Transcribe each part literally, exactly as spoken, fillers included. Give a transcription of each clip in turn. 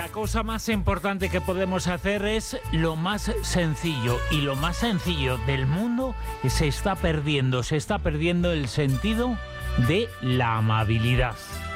La cosa más importante que podemos hacer es lo más sencillo, y lo más sencillo del mundo se está perdiendo, se está perdiendo el sentido de la amabilidad.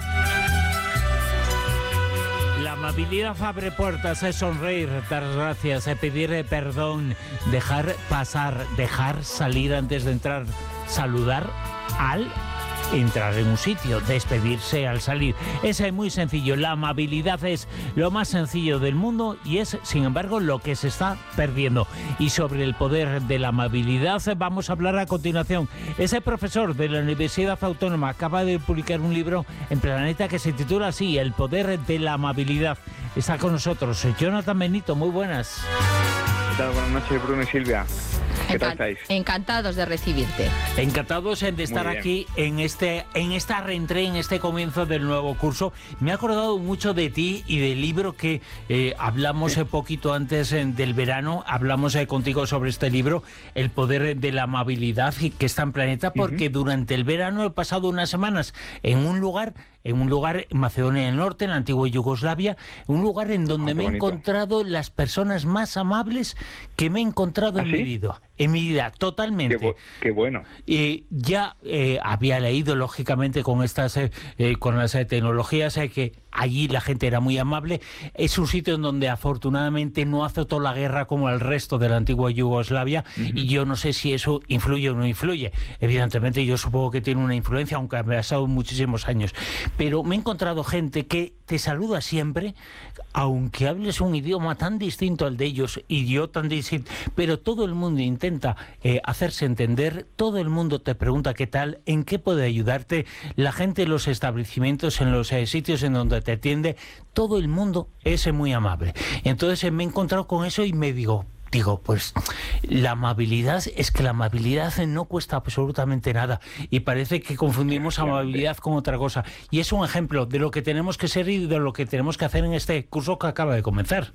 La amabilidad abre puertas, es sonreír, dar gracias, es pedir perdón, dejar pasar, dejar salir antes de entrar, saludar al entrar en un sitio, despedirse al salir. Ese es muy sencillo. La amabilidad es lo más sencillo del mundo y es, sin embargo, lo que se está perdiendo. Y sobre el poder de la amabilidad vamos a hablar a continuación. Ese profesor de la Universidad Autónoma acaba de publicar un libro en Planeta que se titula así, El poder de la amabilidad. Está con nosotros Jonathan Benito. Muy buenas. ¿Qué tal? Buenas noches, Bruno y Silvia. ¿Qué tal estáis? Encantados de recibirte. Encantados de estar aquí en este en esta reentrée, en este comienzo del nuevo curso. Me he acordado mucho de ti y del libro que eh, hablamos sí. poquito antes eh, del verano. Hablamos eh, contigo sobre este libro, El poder de la amabilidad, que está en Planeta, porque uh-huh. durante el verano he pasado unas semanas en un lugar, en un lugar en Macedonia del Norte, en la antigua Yugoslavia, un lugar en donde oh, me he bonito. encontrado las personas más amables que me he encontrado ¿Ah, en sí? mi vida. En mi vida, totalmente. Qué, bu- qué bueno. Y ya eh, había leído, lógicamente, con estas eh, eh, con las eh, tecnologías, eh, que allí la gente era muy amable. Es un sitio en donde, afortunadamente, no azotó la guerra como el resto de la antigua Yugoslavia, uh-huh. y yo no sé si eso influye o no influye. Evidentemente, yo supongo que tiene una influencia, aunque ha pasado muchísimos años. Pero me he encontrado gente que te saluda siempre, aunque hables un idioma tan distinto al de ellos, y yo tan distinto, pero todo el mundo intenta Eh, hacerse entender, todo el mundo te pregunta qué tal, en qué puede ayudarte, la gente en los establecimientos, en los eh, sitios en donde te atiende, todo el mundo es eh, muy amable. Entonces eh, me he encontrado con eso y me digo, digo, pues la amabilidad, es que la amabilidad no cuesta absolutamente nada y parece que confundimos amabilidad con otra cosa. Y es un ejemplo de lo que tenemos que ser y de lo que tenemos que hacer en este curso que acaba de comenzar.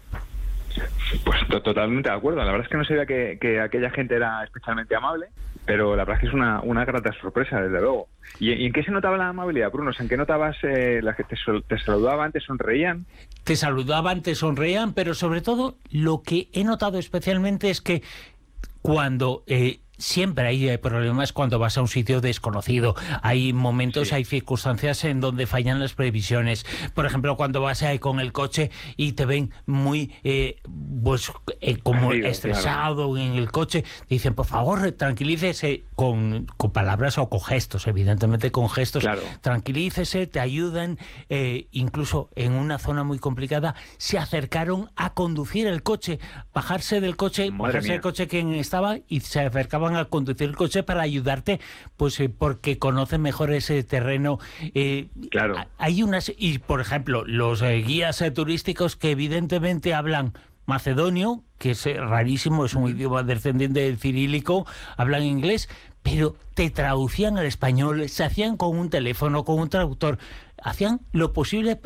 Pues to- totalmente de acuerdo. La verdad es que no sabía que, que aquella gente era especialmente amable, pero la verdad es que es una, una grata sorpresa, desde luego. ¿Y, y en qué se notaba la amabilidad, Bruno? ¿En qué notabas eh, la que te, sol- te saludaban, te sonreían? Te saludaban, te sonreían, pero sobre todo lo que he notado especialmente es que cuando... Eh, Siempre hay problemas cuando vas a un sitio desconocido. Hay momentos, sí. hay circunstancias en donde fallan las previsiones. Por ejemplo, cuando vas ahí con el coche y te ven muy eh, pues eh, como sí, estresado claro. en el coche, dicen, por favor, tranquilícese con, con palabras o con gestos, evidentemente con gestos. Claro. Tranquilícese, te ayudan. Eh, incluso en una zona muy complicada se acercaron a conducir el coche, bajarse del coche, Madre bajarse mía. del coche quien estaba y se acercaban a conducir el coche para ayudarte, pues eh, porque conoce mejor ese terreno. Eh, claro. Hay unas, y por ejemplo, los eh, guías eh, turísticos que evidentemente hablan macedonio, que es eh, rarísimo, es un idioma descendiente del cirílico, hablan inglés, pero te traducían al español, se hacían con un teléfono, con un traductor, hacían lo posible para